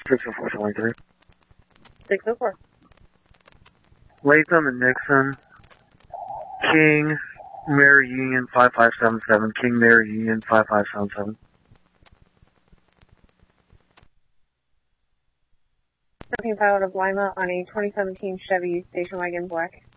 60423. 604. Latham and Nixon. King, Mary Union 5577. King, Mary Union 5577. 13 pilot of Lima on a 2017 Chevy station wagon black.